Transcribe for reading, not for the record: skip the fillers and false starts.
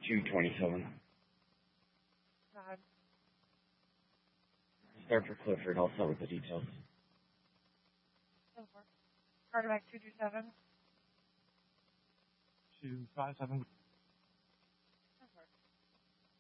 227. God. Start for Clifford. I'll start with the details. Cardiac 227. 257.